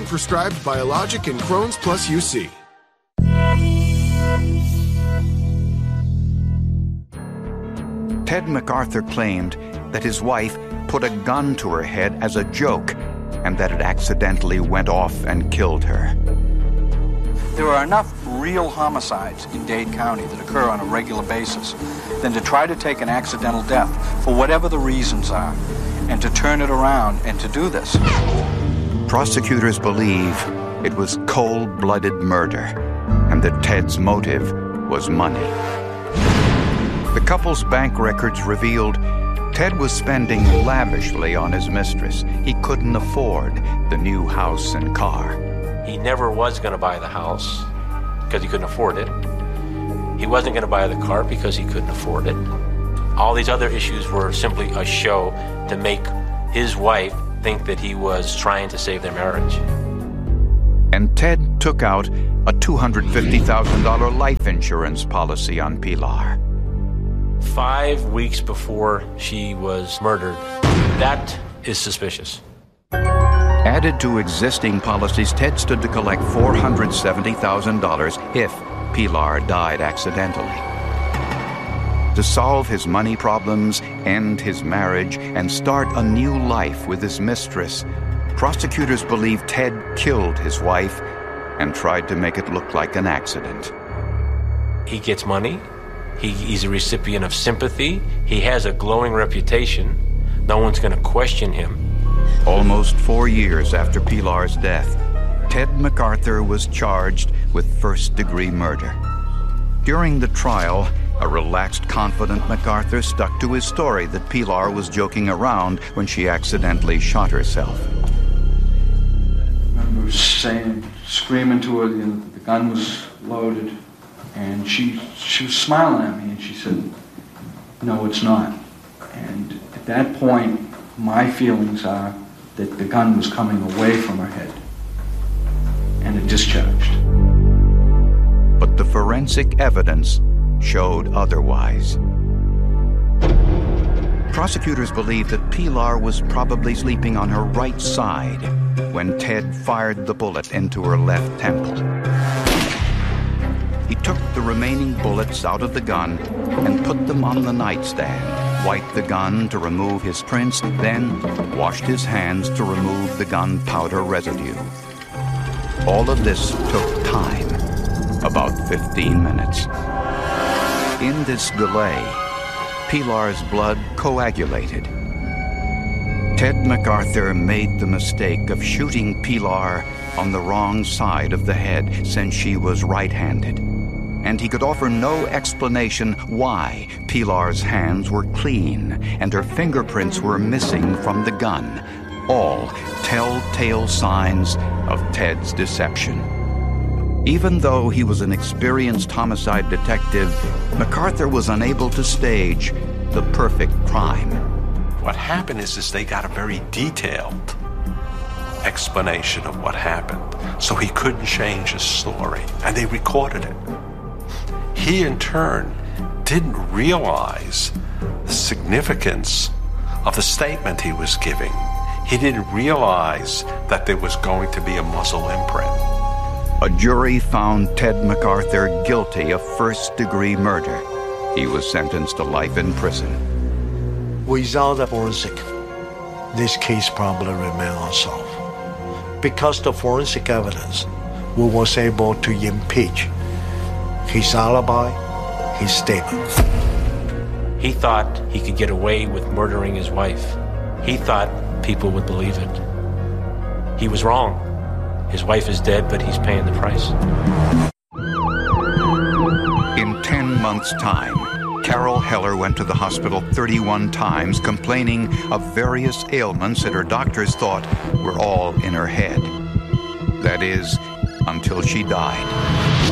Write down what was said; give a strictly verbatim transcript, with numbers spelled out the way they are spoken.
Prescribed Biologic and Crohn's Plus U C. Ted MacArthur claimed that his wife put a gun to her head as a joke and that it accidentally went off and killed her. There are enough real homicides in Dade County that occur on a regular basis than to try to take an accidental death for whatever the reasons are and to turn it around and to do this. Prosecutors believe it was cold-blooded murder and that Ted's motive was money. The couple's bank records revealed Ted was spending lavishly on his mistress. He couldn't afford the new house and car. He never was going to buy the house because he couldn't afford it. He wasn't going to buy the car because he couldn't afford it. All these other issues were simply a show to make his wife think that he was trying to save their marriage. And Ted took out a two hundred fifty thousand dollars life insurance policy on Pilar. Five weeks before she was murdered, that is suspicious. Added to existing policies, Ted stood to collect four hundred seventy thousand dollars if Pilar died accidentally. To solve his money problems, end his marriage, and start a new life with his mistress, prosecutors believe Ted killed his wife and tried to make it look like an accident. He gets money. He, he's a recipient of sympathy. He has a glowing reputation. No one's going to question him. Almost four years after Pilar's death, Ted MacArthur was charged with first-degree murder. During the trial, a relaxed, confident MacArthur stuck to his story that Pilar was joking around when she accidentally shot herself. I remember saying, screaming to her, you know, that the gun was loaded, and she she was smiling at me, and she said, "No, it's not." And at that point, my feelings are that the gun was coming away from her head, and it discharged. But the forensic evidence showed otherwise. Prosecutors believe that Pilar was probably sleeping on her right side when Ted fired the bullet into her left temple. He took the remaining bullets out of the gun and put them on the nightstand, wiped the gun to remove his prints, then washed his hands to remove the gunpowder residue. All of this took time, about fifteen minutes. In this delay, Pilar's blood coagulated. Ted MacArthur made the mistake of shooting Pilar on the wrong side of the head since she was right-handed, and he could offer no explanation why Pilar's hands were clean and her fingerprints were missing from the gun, all telltale signs of Ted's deception. Even though he was an experienced homicide detective, MacArthur was unable to stage the perfect crime. What happened is, is they got a very detailed explanation of what happened, so he couldn't change his story, and they recorded it. He, in turn, didn't realize the significance of the statement he was giving. He didn't realize that there was going to be a muzzle imprint. A jury found Ted MacArthur guilty of first-degree murder. He was sentenced to life in prison. Without the forensic, this case probably remains unsolved. Because the forensic evidence, we was able to impeach his alibi, his statement. He thought he could get away with murdering his wife. He thought people would believe it. He was wrong. His wife is dead, but he's paying the price. In ten months' time, Carol Heller went to the hospital thirty-one times complaining of various ailments that her doctors thought were all in her head. That is, until she died.